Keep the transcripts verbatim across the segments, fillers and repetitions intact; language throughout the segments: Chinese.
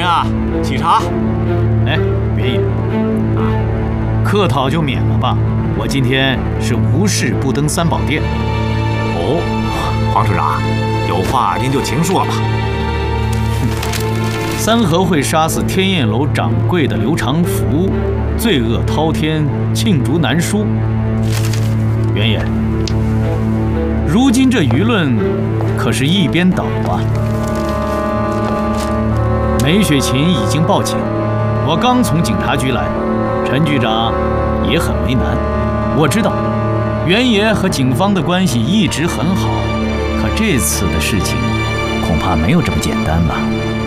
啊，沏茶。 哎，原野，啊，客套就免了吧。我今天是无事不登三宝殿。 哦，黄处长，有话您就请说吧。 三合会杀死天燕楼掌柜的刘长福，罪恶滔天，罄竹难书。原野，如今这舆论可是一边倒啊！梅雪琴已经报警，我刚从警察局来，陈局长也很为难。我知道，原野和警方的关系一直很好，可这次的事情恐怕没有这么简单吧。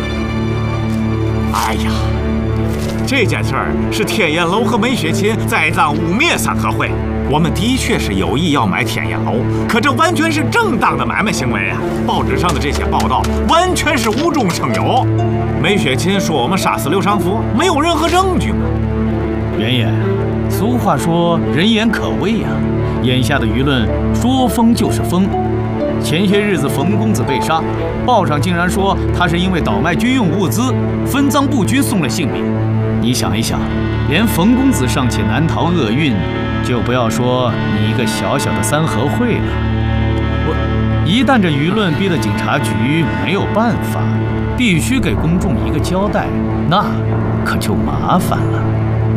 哎呀，这件事儿是天燕楼和梅雪琴栽赃污蔑三合会。我们的确是有意要买天燕楼，可这完全是正当的买卖行为啊！报纸上的这些报道完全是无中生有。梅雪琴说我们杀死刘长福，没有任何证据嘛。 原野，俗话说人言可畏呀、啊，眼下的舆论说风就是风。前些日子冯公子被杀，报上竟然说他是因为倒卖军用物资，分赃不均送了性命。你想一想，连冯公子尚且难逃厄运，就不要说你一个小小的三合会了。我一旦这舆论逼得警察局没有办法，必须给公众一个交代，那可就麻烦了。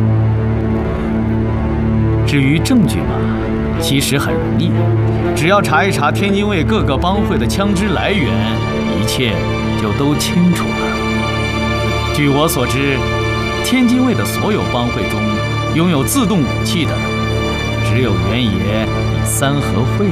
至于证据嘛，其实很容易，只要查一查天津卫各个帮会的枪支来源，一切就都清楚了。据我所知，天津卫的所有帮会中，拥有自动武器的，只有原野你三合会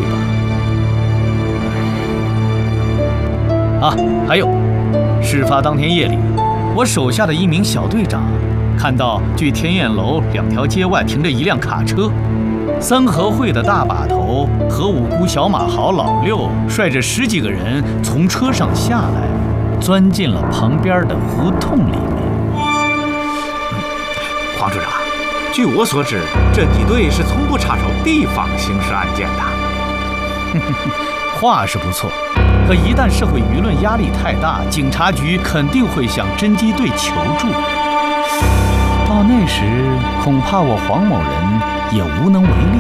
吧。啊，还有，事发当天夜里，我手下的一名小队长看到距天燕楼两条街外停着一辆卡车，三合会的大把头和五姑小马豪老六率着十几个人从车上下来，钻进了旁边的胡同里面。 黄处长，据我所知，侦缉队是从不插手地方刑事案件的。 话是不错，可一旦社会舆论压力太大，警察局肯定会向侦缉队求助。到那时，恐怕我黄某人也无能为力。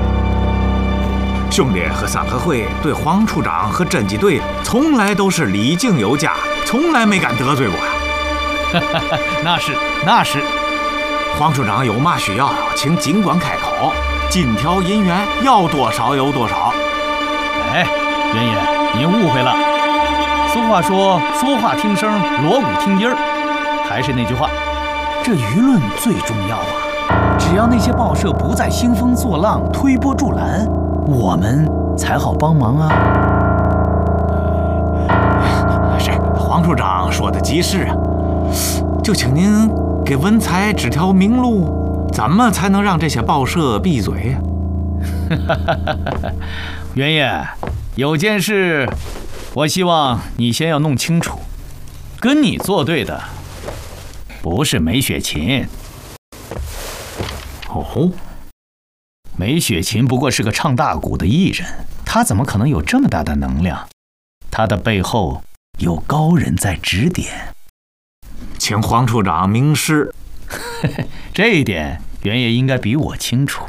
兄弟和三合会对黄处长和侦缉队从来都是礼敬有加，从来没敢得罪过呀。 那是，那是。 黄处长有嘛需要，请尽管开口，金条银元要多少有多少。 哎，原野，您误会了。俗话说，说话听声，锣鼓听音儿。还是那句话，这舆论最重要啊！只要那些报社不再兴风作浪、推波助澜，我们才好帮忙啊。 是，黄处长说的极是啊。就请您给文才指条明路，怎么才能让这些报社闭嘴呀？ 原野，有件事，我希望你先要弄清楚，跟你作对的不是梅雪琴。 哦， 梅雪琴不过是个唱大鼓的艺人，她怎么可能有这么大的能量？她的背后有高人在指点。 请黄处长明示。 这一点，原野应该比我清楚。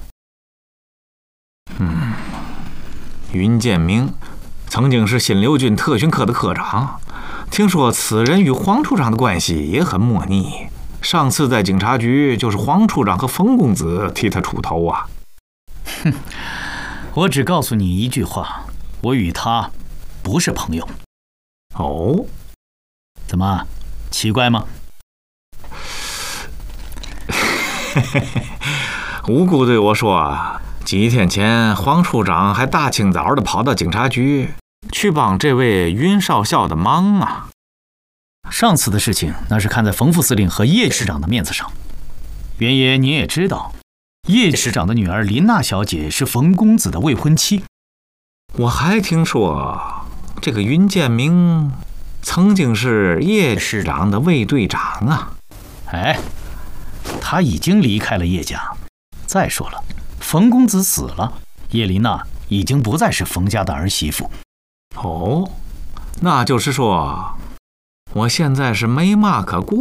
嗯，云建明曾经是新六军特训科的科长，听说此人与黄处长的关系也很莫逆。上次在警察局，就是黄处长和冯公子替他出头啊。 哼，我只告诉你一句话，我与他不是朋友。 哦， 怎么，奇怪吗？ 无辜对我说，几天前黄处长还大清早的跑到警察局去帮这位云少校的忙啊。 上次的事情，那是看在冯副司令和叶师长的面子上。原野你也知道，叶师长的女儿林娜小姐是冯公子的未婚妻。 我还听说，这个云建明曾经是叶师长的卫队长啊。 哎，他已经离开了叶家。再说了，冯公子死了，叶琳娜已经不再是冯家的儿媳妇。 哦，那就是说，我现在是没嘛可顾